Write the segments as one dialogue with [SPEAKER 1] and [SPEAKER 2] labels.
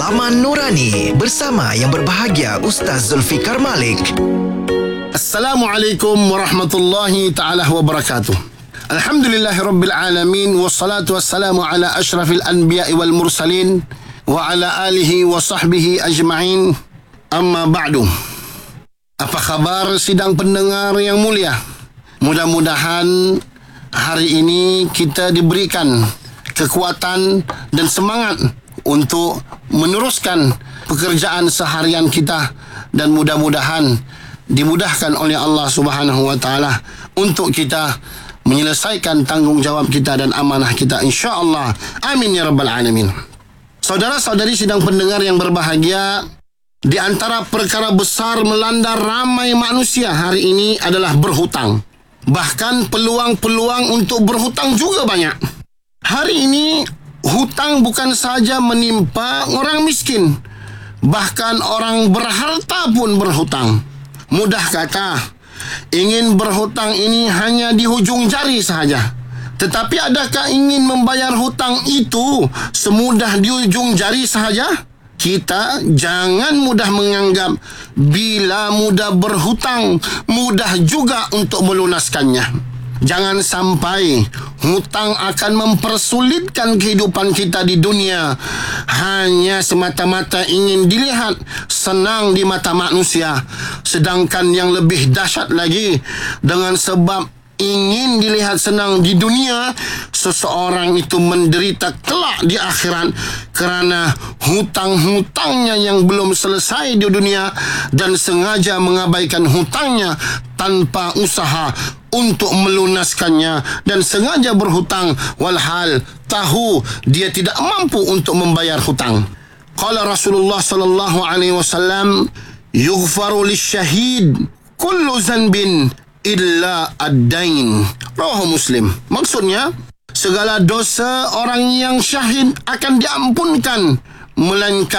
[SPEAKER 1] Laman Nurani bersama yang berbahagia Ustaz Zulfikar Malik.
[SPEAKER 2] Assalamualaikum warahmatullahi ta'ala wabarakatuh. Alhamdulillahirabbil alamin, wassalatu wassalamu ala asyrafil anbiya'i wal mursalin wa ala alihi wa sahbihi ajma'in. Amma ba'du. Apa khabar sidang pendengar yang mulia? Mudah-mudahan hari ini kita diberikan kekuatan dan semangat untuk meneruskan pekerjaan seharian kita, dan mudah-mudahan dimudahkan oleh Allah Subhanahu wa taala untuk kita menyelesaikan tanggungjawab kita dan amanah kita, insya-Allah. Amin ya rabbal alamin. Saudara-saudari sidang pendengar yang berbahagia, di antara perkara besar melanda ramai manusia hari ini adalah berhutang. Bahkan peluang-peluang untuk berhutang juga banyak. Hari ini hutang bukan saja menimpa orang miskin, bahkan orang berharta pun berhutang. Mudah kata, ingin berhutang ini hanya di hujung jari sahaja. Tetapi adakah ingin membayar hutang itu semudah di ujung jari sahaja? Kita jangan mudah menganggap bila mudah berhutang, mudah juga untuk melunaskannya. Jangan sampai hutang akan mempersulitkan kehidupan kita di dunia hanya semata-mata ingin dilihat senang di mata manusia. Sedangkan yang lebih dahsyat lagi, dengan sebab ingin dilihat senang di dunia, seseorang itu menderita kelak di akhirat kerana hutang-hutangnya yang belum selesai di dunia dan sengaja mengabaikan hutangnya tanpa usaha untuk melunaskannya, dan sengaja berhutang walhal tahu dia tidak mampu untuk membayar hutang. Qala Rasulullah sallallahu alaihi wasallam, yughfaru lisyahid kullu zanbin illa ad-dain. Rawahu Muslim. Maksudnya, segala dosa orang yang syahid akan diampunkan melainkan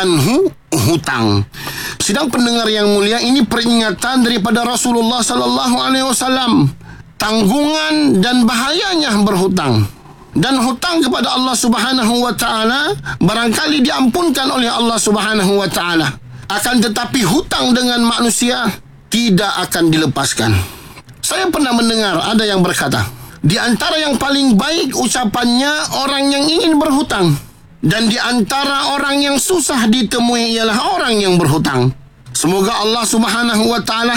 [SPEAKER 2] hutang. Sidang pendengar yang mulia, ini peringatan daripada Rasulullah sallallahu alaihi wasallam, tanggungan dan bahayanya berhutang. Dan hutang kepada Allah Subhanahu wa taala barangkali diampunkan oleh Allah Subhanahu wa taala. Akan tetapi hutang dengan manusia tidak akan dilepaskan. Saya pernah mendengar ada yang berkata, di antara yang paling baik ucapannya orang yang ingin berhutang, dan di antara orang yang susah ditemui ialah orang yang berhutang. Semoga Allah Subhanahu wa taala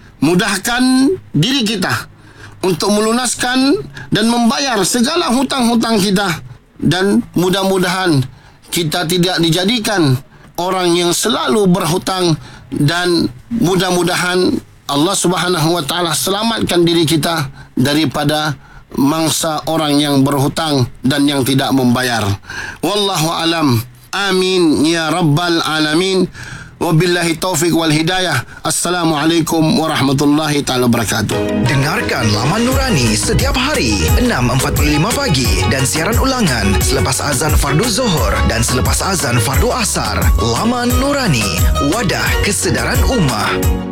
[SPEAKER 2] mudahkan diri kita untuk melunaskan dan membayar segala hutang-hutang kita, dan mudah-mudahan kita tidak dijadikan orang yang selalu berhutang, dan mudah-mudahan Allah Subhanahu wa taala selamatkan diri kita daripada mangsa orang yang berhutang dan yang tidak membayar. Wallahu alam. Amin ya rabbal alamin. Wabillahi taufiq wal hidayah. Assalamualaikum warahmatullahi taala wabarakatuh.
[SPEAKER 1] Dengarkan Laman Nurani setiap hari 6.45 pagi dan siaran ulangan selepas azan fardu Zuhur dan selepas azan fardu Asar. Laman Nurani, wadah kesedaran ummah.